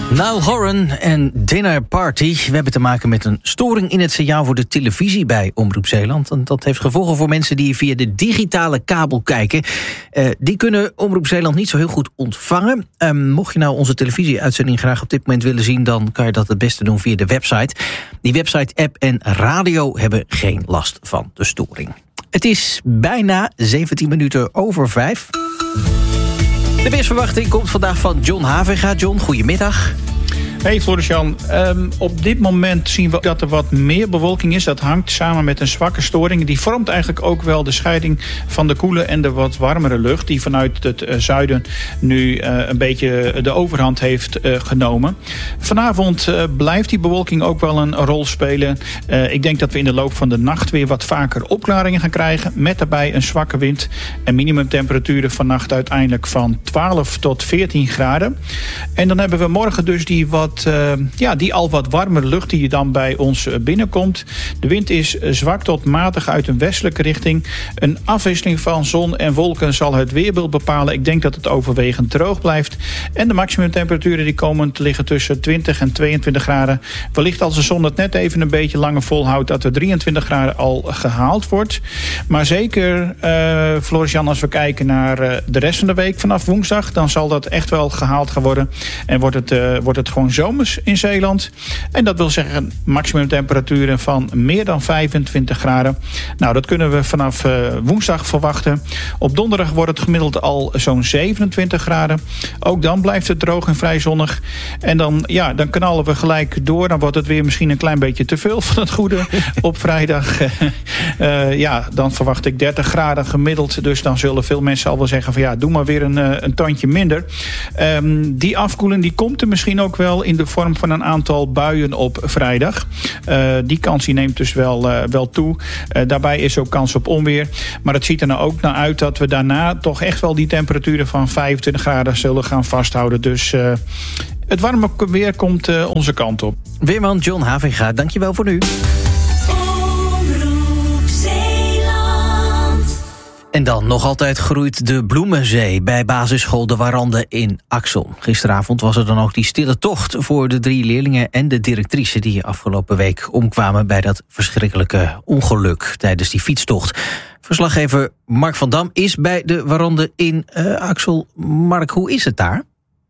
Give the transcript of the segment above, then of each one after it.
Niall Horan en Dinner Party. We hebben te maken met een storing in het signaal voor de televisie bij Omroep Zeeland. En dat heeft gevolgen voor mensen die via de digitale kabel kijken. Die kunnen Omroep Zeeland niet zo heel goed ontvangen. Mocht je nou onze televisieuitzending graag op dit moment willen zien, dan kan je dat het beste doen via de website. Die website, app en radio hebben geen last van de storing. Het is bijna 17 minuten over 5. De weersverwachting komt vandaag van John Havenga. John, goedemiddag. Hey Floris-Jan, op dit moment zien we dat er wat meer bewolking is. Dat hangt samen met een zwakke storing. Die vormt eigenlijk ook wel de scheiding van de koele en de wat warmere lucht, die vanuit het zuiden nu een beetje de overhand heeft genomen. Vanavond blijft die bewolking ook wel een rol spelen. Ik denk dat we in de loop van de nacht weer wat vaker opklaringen gaan krijgen, met daarbij een zwakke wind en minimumtemperaturen vannacht uiteindelijk van 12 tot 14 graden. En dan hebben we morgen dus die al wat warmere lucht die dan bij ons binnenkomt. De wind is zwak tot matig uit een westelijke richting. Een afwisseling van zon en wolken zal het weerbeeld bepalen. Ik denk dat het overwegend droog blijft. En de maximumtemperaturen die komen te liggen tussen 20 en 22 graden. Wellicht als de zon het net even een beetje langer volhoudt, dat er 23 graden al gehaald wordt. Maar zeker, Floris-Jan, als we kijken naar de rest van de week vanaf woensdag, dan zal dat echt wel gehaald gaan worden. En wordt het gewoon zomers in Zeeland. En dat wil zeggen maximumtemperaturen van meer dan 25 graden. Nou, dat kunnen we vanaf woensdag verwachten. Op donderdag wordt het gemiddeld al zo'n 27 graden. Ook dan blijft het droog en vrij zonnig. En dan knallen we gelijk door. Dan wordt het weer misschien een klein beetje te veel van het goede. Op vrijdag dan verwacht ik 30 graden gemiddeld. Dus dan zullen veel mensen al wel zeggen van doe maar weer een tandje minder. Die afkoeling die komt er misschien ook wel in de vorm van een aantal buien op vrijdag. Die kans die neemt dus wel toe. Daarbij is ook kans op onweer. Maar het ziet er nou ook naar uit dat we daarna toch echt wel die temperaturen van 25 graden zullen gaan vasthouden. Dus het warme weer komt onze kant op. Weerman John Havenga, dankjewel voor nu. En dan nog altijd groeit de bloemenzee bij basisschool De Warande in Axel. Gisteravond was er dan ook die stille tocht voor de 3 leerlingen en de directrice die afgelopen week omkwamen bij dat verschrikkelijke ongeluk tijdens die fietstocht. Verslaggever Mark van Dam is bij De Warande in Axel. Mark, hoe is het daar?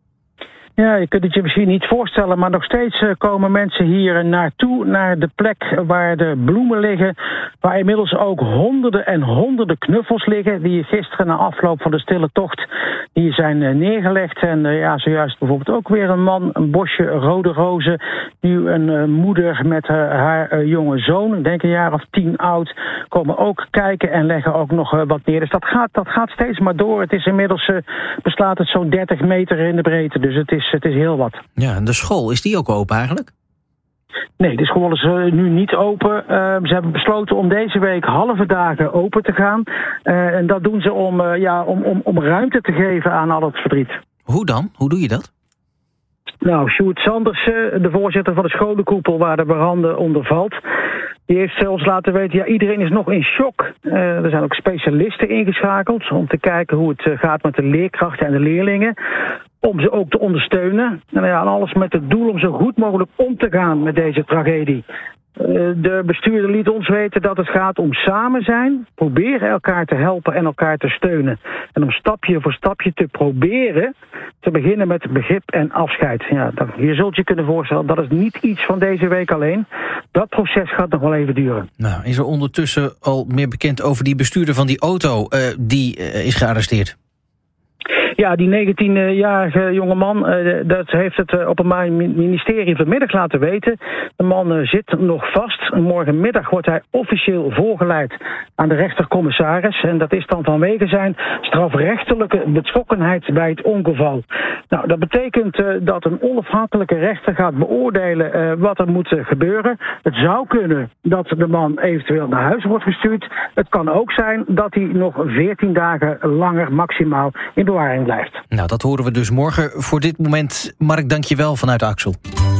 Ja, je kunt het je misschien niet voorstellen, maar nog steeds komen mensen hier naartoe, naar de plek waar de bloemen liggen, waar inmiddels ook honderden en honderden knuffels liggen, die gisteren na afloop van de stille tocht hier zijn neergelegd. En zojuist bijvoorbeeld ook weer een man, een bosje rode rozen, nu een moeder met haar jonge zoon, ik denk een jaar of 10 oud, komen ook kijken en leggen ook nog wat neer. Dus dat gaat steeds maar door. Het is inmiddels, beslaat het zo'n 30 meter in de breedte, dus het is heel wat. Ja, en de school, is die ook open eigenlijk? Nee, de school is nu niet open. Ze hebben besloten om deze week halve dagen open te gaan. En dat doen ze om ruimte te geven aan al het verdriet. Hoe dan? Hoe doe je dat? Nou, Sjoerd Sandersen, de voorzitter van de scholenkoepel waar de Warande onder valt, die heeft zelfs laten weten, iedereen is nog in shock. Er zijn ook specialisten ingeschakeld om te kijken hoe het gaat met de leerkrachten en de leerlingen. Om ze ook te ondersteunen. En alles met het doel om zo goed mogelijk om te gaan met deze tragedie. De bestuurder liet ons weten dat het gaat om samen zijn, proberen elkaar te helpen en elkaar te steunen. En om stapje voor stapje te proberen te beginnen met begrip en afscheid. Je zult je kunnen voorstellen, dat is niet iets van deze week alleen. Dat proces gaat nog wel even duren. Nou, is er ondertussen al meer bekend over die bestuurder van die auto die is gearresteerd? Ja, die 19-jarige jongeman, dat heeft het Openbaar Ministerie vanmiddag laten weten. De man zit nog vast. Morgenmiddag wordt hij officieel voorgeleid aan de rechtercommissaris. En dat is dan vanwege zijn strafrechtelijke betrokkenheid bij het ongeval. Nou, dat betekent dat een onafhankelijke rechter gaat beoordelen wat er moet gebeuren. Het zou kunnen dat de man eventueel naar huis wordt gestuurd. Het kan ook zijn dat hij nog 14 dagen langer maximaal in bewaring blijft. Nou, dat horen we dus morgen. Voor dit moment, Mark, dank je wel vanuit Axel.